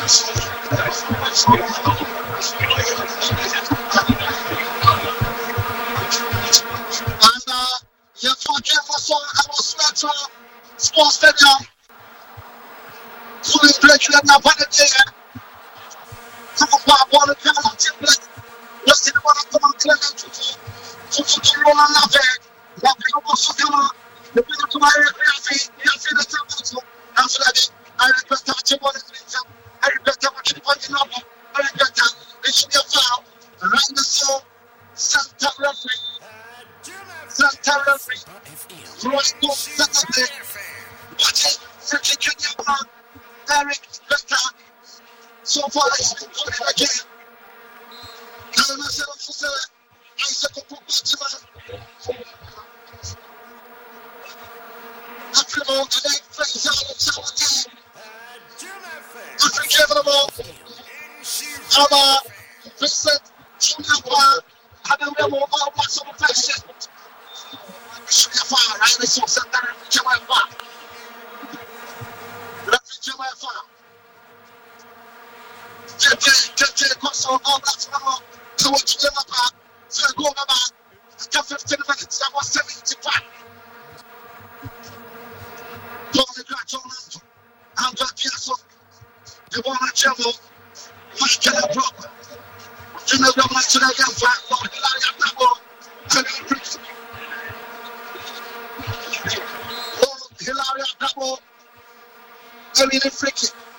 You forgive us all our sweater, sports stadium, fully regular now, but again, come on, Bob, come on, team play. Let's see the one come on, clear to roll on la veille. La veille, on se calme. Le but de Thomas il a fait le temps. After that, I request that you want to I request that you want to know. I request that it should be a foul. Right the soul, Santa referee. Throwing goal Saturday. Watch it. Second Kenya Eric Becker. So far, it's been good again. Kalama Selam Fusele. Isaac Okubatima. Afrimo today plays out of tower game. Africa ball. Ama Vincent Chunapa. Hadawemo all what's on the fashion. Should be a foul, right? Let's see Santa Referee foul. Referee foul. JJ Koso all that's now. So what you them about? So go about. After 15 minutes, that was 75. Tony Gratton, Andra Piazza, the one at Jello, Michael Brock, General Master Yamfa, Lord Hilaria Dabo, Lord Hilaria Dabo, Emily Fricky.